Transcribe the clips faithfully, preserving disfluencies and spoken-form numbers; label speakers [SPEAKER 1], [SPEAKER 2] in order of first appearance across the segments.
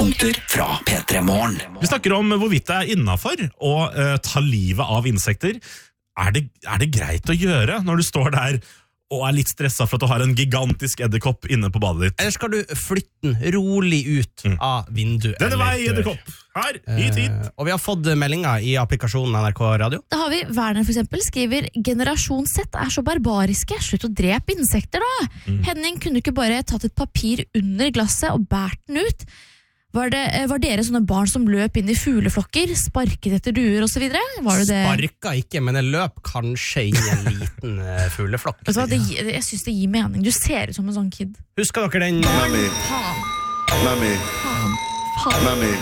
[SPEAKER 1] Høydepunkter fra P tre Morgen.
[SPEAKER 2] Vi snakker om hvorvidt det er innenfor å uh, ta livet av insekter. Er det, er det greit å gjøre når du står der og er litt stresset for at du har en gigantisk edderkopp inne på badet ditt?
[SPEAKER 3] Eller skal du flytte den rolig ut mm. av vinduet?
[SPEAKER 2] Denne vei, edderkopp! Her, hit, hit!
[SPEAKER 3] Uh, og vi har fått meldinger i applikasjonen N R K Radio.
[SPEAKER 4] Da har vi Werner for eksempel, skriver Generasjon Z er så barbariske, slutt å drepe insekter da. Mm. Henning kunne ikke bare tatt et papir under glasset og bært den ut. Var, det, var dere sånne barn som løp inn i fugleflokker, sparket etter duer og så videre? Var det det?
[SPEAKER 3] Sparka ikke, men jeg løp kanskje inn i en liten uh, fugleflokk.
[SPEAKER 4] Altså, det, jeg synes det gir mening. Du ser ut som en sånn kid.
[SPEAKER 3] Husker dere den?
[SPEAKER 5] Mami. Mami. Mami.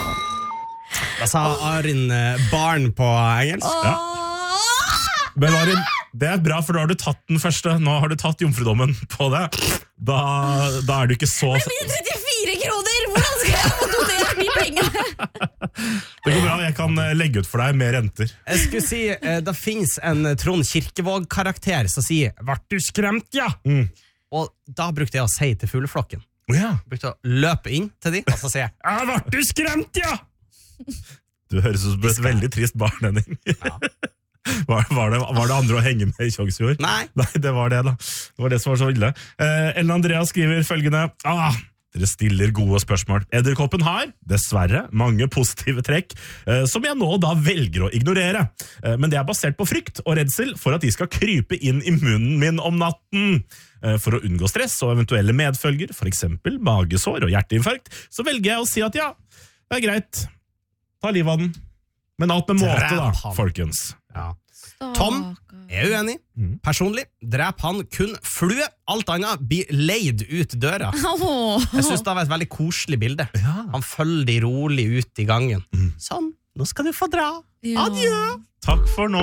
[SPEAKER 3] Da sa Arin uh, barn på engelsk.
[SPEAKER 2] Ja. Men Arin, det er bra, for da har du tatt den første. Nå har du tatt jomfrudommen på det. Da, da er du ikke så...
[SPEAKER 4] Men mine trettifire kroner! Hvordan skal jeg få donert de pengene?
[SPEAKER 2] Det går bra, jeg kan legge ut for deg med renter.
[SPEAKER 3] Jeg skulle si, det finnes en Trond Kirkevåg-karakter som sier «Vart du skremt, ja?» Mm. Og da brukte jeg å si til fugleflokken.
[SPEAKER 2] Oh, ja.
[SPEAKER 3] Brukte å løpe inn til de, og så sier jeg «Ja, vart du skremt, ja?»
[SPEAKER 2] Du høres ut som et veldig trist barn, Henning. Ja. Var, var, det, var det andre å henge med i Tjongsfjord?
[SPEAKER 3] Nei.
[SPEAKER 2] Nei, det var det da. Det var det som var så ille. Eh, Ellen Andrea skriver følgende: ah, dere stiller gode spørsmål. Edderkoppen har, dessverre, mange positive trekk, eh, som jeg nå da velger å ignorere. Eh, men det er basert på frykt og redsel for at de skal krype inn i munnen min om natten. Eh, for å unngå stress og eventuelle medfølger, for eksempel magesår og hjerteinfarkt, så velger jeg å si at ja, det er greit. Ta livet av den. Men alt med måte da, folkens.
[SPEAKER 3] Ja. Tom er uenig. Mm. Personlig drep han kun flue. Alt annet blir leid ut døra.
[SPEAKER 4] Oh.
[SPEAKER 3] Jeg synes det var et veldig koselig bilde. Ja. Han følger de rolig ut i gangen. Mm. Sånn, nå skal du få dra. Ja. Adjø.
[SPEAKER 2] Takk for nå.